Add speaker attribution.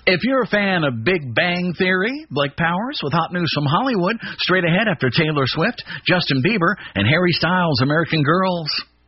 Speaker 1: If you're a fan of Big Bang Theory, Blake Powers with hot news from Hollywood, straight ahead after Taylor Swift, Justin Bieber, and Harry Styles' American Girls.